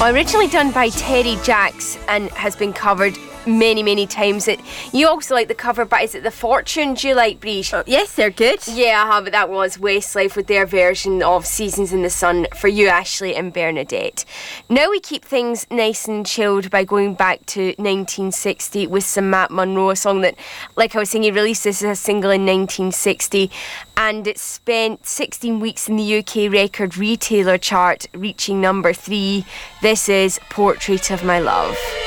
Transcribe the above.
Well, originally done by Terry Jacks and has been covered many times. You also like the cover, but is it The Fortunes you like, Breege? Yes, they're good. Yeah, but that was Westlife with their version of Seasons in the Sun for you, Ashley and Bernadette. Now we keep things nice and chilled by going back to 1960 with some Matt Monro, a song that, like I was saying, he released this as a single in 1960 and it spent 16 weeks in the UK record retailer chart, reaching number 3. This is Portrait of My Love.